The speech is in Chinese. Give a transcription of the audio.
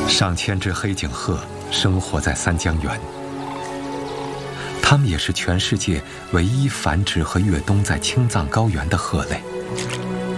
上千只黑颈鹤生活在三江源，它们也是全世界唯一繁殖和越冬在青藏高原的鹤类。